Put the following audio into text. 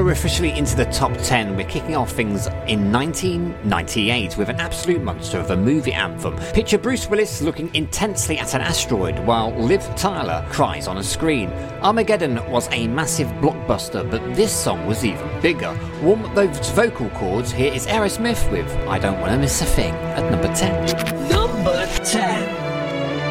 we're officially into the top 10. We're kicking off things in 1998 with an absolute monster of a movie anthem. Picture Bruce Willis looking intensely at an asteroid while Liv Tyler cries on a screen. Armageddon was a massive blockbuster, but this song was even bigger. Warm up those vocal cords. Here is Aerosmith with I Don't Wanna Miss a Thing at number 10. Number 10.